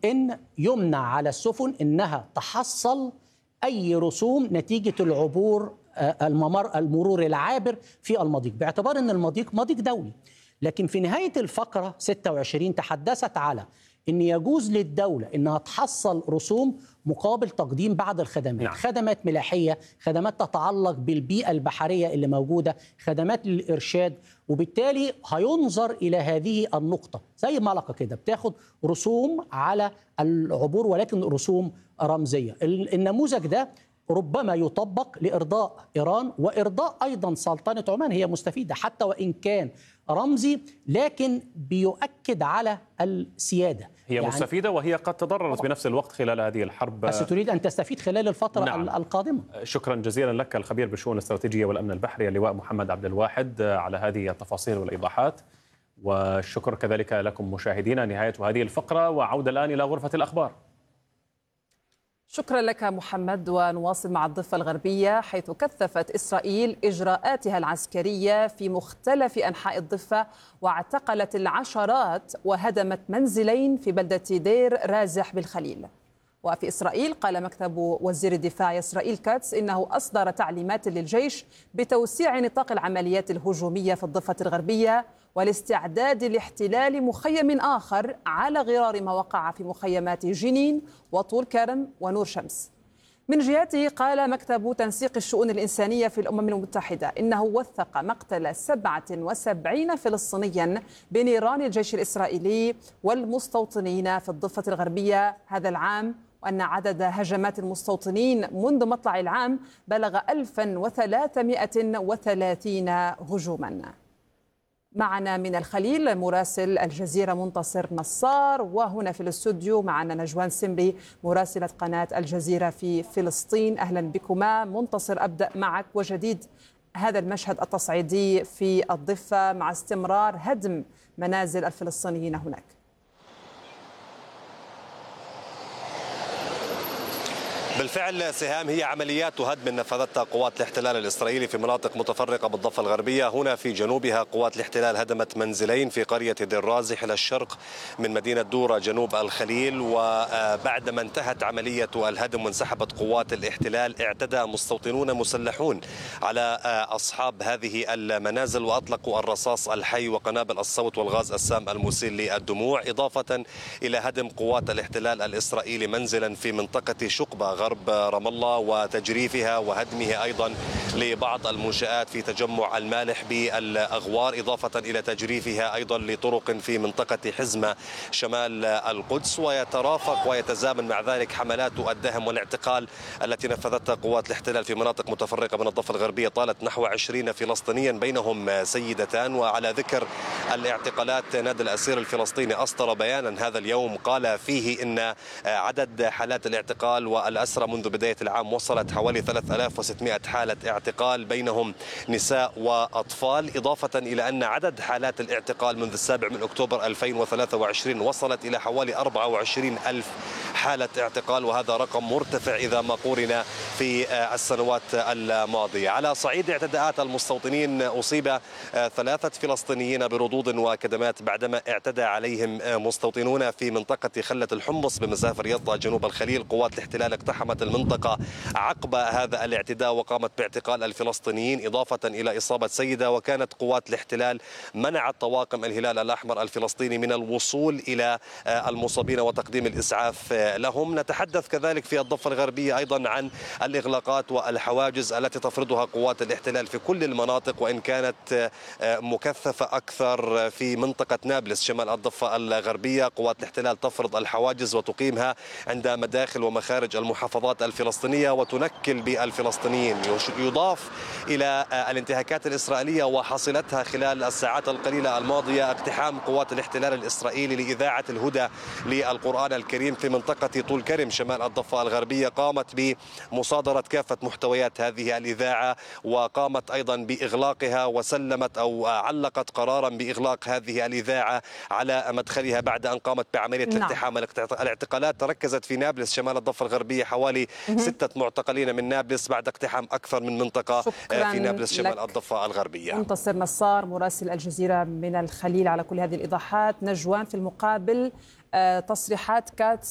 إن يمنع على السفن إنها تحصل أي رسوم نتيجة العبور المرور العابر في المضيق، باعتبار أن المضيق مضيق دولي. لكن في نهاية الفقرة 26 تحدثت على أن يجوز للدولة أنها تحصل رسوم مقابل تقديم بعض الخدمات. نعم. خدمات ملاحية، خدمات تتعلق بالبيئة البحرية اللي موجودة، خدمات للإرشاد. وبالتالي هينظر إلى هذه النقطة زي ملقا كده بتاخد رسوم على العبور ولكن رسوم رمزية. النموذج ده ربما يطبق لإرضاء إيران وإرضاء أيضا سلطنة عمان. هي مستفيدة حتى وإن كان رمزي، لكن بيؤكد على السيادة. هي يعني مستفيدة وهي قد تضررت بنفس الوقت خلال هذه الحرب، بس تريد أن تستفيد خلال الفترة نعم. القادمة. شكرا جزيلا لك الخبير بالشؤون الاستراتيجية والأمن البحري اللواء محمد عبد الواحد على هذه التفاصيل والإيضاحات، والشكر كذلك لكم مشاهدينا. نهاية هذه الفقرة وعودة الآن إلى غرفة الأخبار. شكرا لك محمد، ونواصل مع الضفة الغربية، حيث كثفت إسرائيل إجراءاتها العسكرية في مختلف أنحاء الضفة واعتقلت العشرات وهدمت منزلين في بلدة دير رازح بالخليل. وفي إسرائيل قال مكتب وزير الدفاع إسرائيل كاتس إنه أصدر تعليمات للجيش بتوسيع نطاق العمليات الهجومية في الضفة الغربية والاستعداد لاحتلال مخيم آخر على غرار ما وقع في مخيمات جنين وطول كرم ونور شمس. من جهته قال مكتب تنسيق الشؤون الإنسانية في الأمم المتحدة إنه وثق مقتل 77 فلسطينيا بنيران الجيش الإسرائيلي والمستوطنين في الضفة الغربية هذا العام، وأن عدد هجمات المستوطنين منذ مطلع العام بلغ 1330 هجوما. معنا من الخليل مراسل الجزيرة منتصر نصار، وهنا في الاستوديو معنا نجوان سمري مراسلة قناة الجزيرة في فلسطين. أهلا بكما. منتصر، أبدأ معك وجديد هذا المشهد التصعيدي في الضفة مع استمرار هدم منازل الفلسطينيين هناك. بالفعل سهام، هي عمليات هدم نفذتها قوات الاحتلال الإسرائيلي في مناطق متفرقة بالضفة الغربية. هنا في جنوبها قوات الاحتلال هدمت منزلين في قرية دير رازح إلى الشرق من مدينة دورة جنوب الخليل، وبعدما انتهت عملية الهدم وانسحبت قوات الاحتلال اعتدى مستوطنون مسلحون على أصحاب هذه المنازل وأطلقوا الرصاص الحي وقنابل الصوت والغاز السام المسيل للدموع، إضافة إلى هدم قوات الاحتلال الإسرائيلي منزلا في منطقة شقبة غرب رام الله وتجريفها وهدمه أيضا لبعض المنشآت في تجمع المالح بالأغوار، إضافة إلى تجريفها أيضا لطرق في منطقة حزمة شمال القدس. ويترافق ويتزامن مع ذلك حملات الدهم والاعتقال التي نفذتها قوات الاحتلال في مناطق متفرقة من الضفة الغربية طالت نحو 20 فلسطينيا بينهم سيدتان. وعلى ذكر الاعتقالات، نادي الأسير الفلسطيني أصدر بيانا هذا اليوم قال فيه إن عدد حالات الاعتقال والأسرى منذ بداية العام وصلت حوالي 3600 حالة اعتقال بينهم نساء وأطفال، إضافة إلى أن عدد حالات الاعتقال منذ 7 أكتوبر 2023 وصلت إلى حوالي 24,000 حالة اعتقال، وهذا رقم مرتفع إذا ما قورن في السنوات الماضية. على صعيد اعتداءات المستوطنين، أصيب 3 فلسطينيين بردود وكدمات بعدما اعتدى عليهم مستوطنون في منطقة خلة الحمص بمسافة يطا جنوب الخليل. قوات الاحتلال اقتحمت المنطقة عقب هذا الاعتداء وقامت باعتقال الفلسطينيين، إضافة إلى إصابة سيدة. وكانت قوات الاحتلال منعت طواقم الهلال الأحمر الفلسطيني من الوصول إلى المصابين وتقديم الإسعاف لهم. نتحدث كذلك في الضفة الغربية أيضا عن الإغلاقات والحواجز التي تفرضها قوات الاحتلال في كل المناطق، وإن كانت مكثفة أكثر في منطقة نابلس شمال الضفة الغربية. قوات الاحتلال تفرض الحواجز وتقيمها عند مداخل ومخارج المحافظات الفلسطينية وتنكل بالفلسطينيين. يضاف إلى الانتهاكات الإسرائيلية وحصلتها خلال الساعات القليلة الماضية اقتحام قوات الاحتلال الإسرائيلي لإذاعة الهدى للقرآن الكريم في منطقة طول كرم شمال الضفة الغربية. قامت بمصادرة كافة محتويات هذه الإذاعة وقامت أيضا بإغلاقها، وسلمت أو علقت قرارا بإغلاق هذه الإذاعة على مدخلها بعد أن قامت بعملية الاقتحام. الاعتقالات تركزت في نابلس شمال الضفة الغربية، حوالي 6 معتقلين من نابلس بعد اقتحام أكثر من منطقة في نابلس شمال الضفة الغربية. منتصر نصار مراسل الجزيرة من الخليل على كل هذه الإيضاحات. نجوان، في المقابل تصريحات كاتس